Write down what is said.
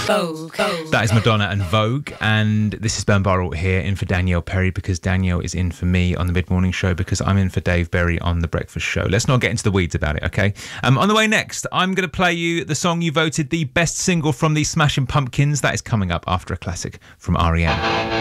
That is Madonna and Vogue, and this is Ben Burrell here in for Danielle Perry, because Danielle is in for me on the mid-morning show because I'm in for Dave Berry on the breakfast show. Let's not get into the weeds about it, okay? On the way next, I'm going to play you the song you voted the best single from the Smashing Pumpkins. That is coming up after a classic from R.E.M.